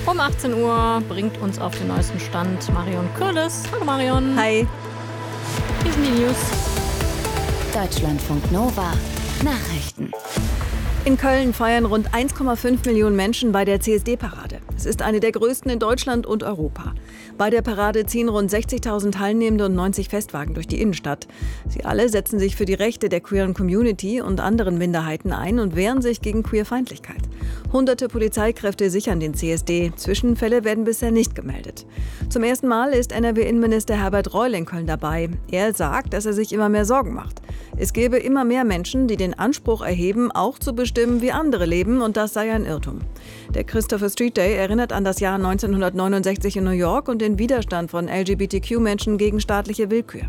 Um 18 Uhr bringt uns auf den neuesten Stand Marion Kürles. Hallo Marion. Hi. Hier sind die News. Deutschlandfunk Nova. Nachrichten. In Köln feiern rund 1,5 Millionen Menschen bei der CSD-Parade. Es ist eine der größten in Deutschland und Europa. Bei der Parade ziehen rund 60.000 Teilnehmende und 90 Festwagen durch die Innenstadt. Sie alle setzen sich für die Rechte der queeren Community und anderen Minderheiten ein und wehren sich gegen Queerfeindlichkeit. Hunderte Polizeikräfte sichern den CSD. Zwischenfälle werden bisher nicht gemeldet. Zum ersten Mal ist NRW-Innenminister Herbert Reul in Köln dabei. Er sagt, dass er sich immer mehr Sorgen macht. Es gäbe immer mehr Menschen, die den Anspruch erheben, auch zu bestimmen, wie andere leben, und das sei ein Irrtum. Der Christopher Street Day erinnert an das Jahr 1969 in New York und den Widerstand von LGBTQ-Menschen gegen staatliche Willkür.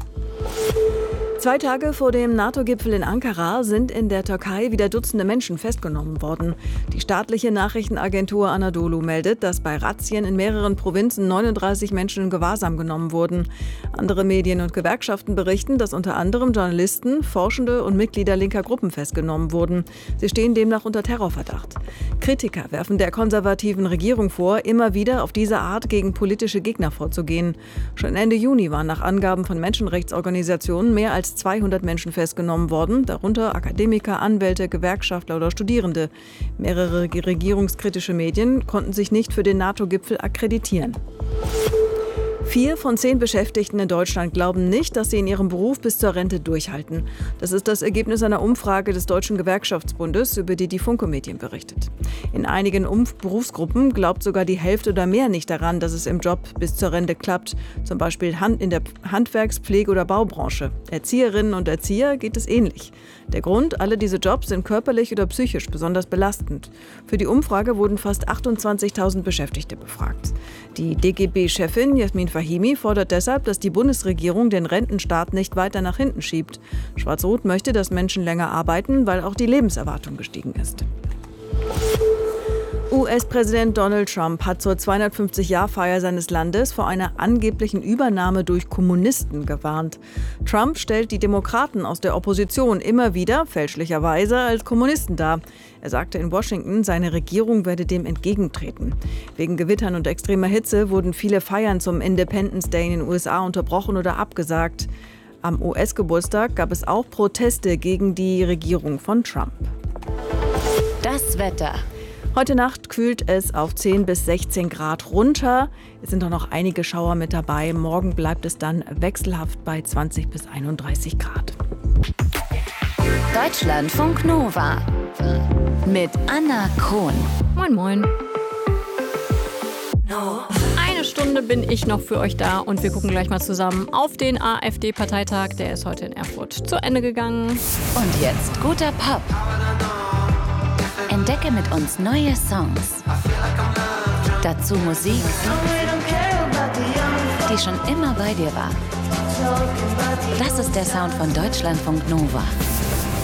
2 Tage vor dem NATO-Gipfel in Ankara sind in der Türkei wieder Dutzende Menschen festgenommen worden. Die staatliche Nachrichtenagentur Anadolu meldet, dass bei Razzien in mehreren Provinzen 39 Menschen in Gewahrsam genommen wurden. Andere Medien und Gewerkschaften berichten, dass unter anderem Journalisten, Forschende und Mitglieder linker Gruppen festgenommen wurden. Sie stehen demnach unter Terrorverdacht. Kritiker werfen der konservativen Regierung vor, immer wieder auf diese Art gegen politische Gegner vorzugehen. Schon Ende Juni waren nach Angaben von Menschenrechtsorganisationen mehr als 200 Menschen festgenommen worden, darunter Akademiker, Anwälte, Gewerkschaftler oder Studierende. Mehrere regierungskritische Medien konnten sich nicht für den NATO-Gipfel akkreditieren. 4 von 10 Beschäftigten in Deutschland glauben nicht, dass sie in ihrem Beruf bis zur Rente durchhalten. Das ist das Ergebnis einer Umfrage des Deutschen Gewerkschaftsbundes, über die die Funke Medien berichtet. In einigen Berufsgruppen glaubt sogar die Hälfte oder mehr nicht daran, dass es im Job bis zur Rente klappt. Zum Beispiel in der Handwerks-, Pflege- oder Baubranche. Erzieherinnen und Erzieher geht es ähnlich. Der Grund: alle diese Jobs sind körperlich oder psychisch besonders belastend. Für die Umfrage wurden fast 28.000 Beschäftigte befragt. Die DGB-Chefin Jasmin Fahimi fordert deshalb, dass die Bundesregierung den Rentenstart nicht weiter nach hinten schiebt. Schwarz-Rot möchte, dass Menschen länger arbeiten, weil auch die Lebenserwartung gestiegen ist. US-Präsident Donald Trump hat zur 250-Jahr-Feier seines Landes vor einer angeblichen Übernahme durch Kommunisten gewarnt. Trump stellt die Demokraten aus der Opposition immer wieder, fälschlicherweise, als Kommunisten dar. Er sagte in Washington, seine Regierung werde dem entgegentreten. Wegen Gewittern und extremer Hitze wurden viele Feiern zum Independence Day in den USA unterbrochen oder abgesagt. Am US-Geburtstag gab es auch Proteste gegen die Regierung von Trump. Das Wetter. Heute Nacht kühlt es auf 10 bis 16 Grad runter. Es sind auch noch einige Schauer mit dabei. Morgen bleibt es dann wechselhaft bei 20 bis 31 Grad. Deutschlandfunk Nova. Mit Anna Krohn. Moin, moin. Eine Stunde bin ich noch für euch da und wir gucken gleich mal zusammen auf den AfD-Parteitag. Der ist heute in Erfurt zu Ende gegangen. Und jetzt guter Pop. Entdecke mit uns neue Songs. Dazu Musik, die schon immer bei dir war. Das ist der Sound von Deutschlandfunk Nova.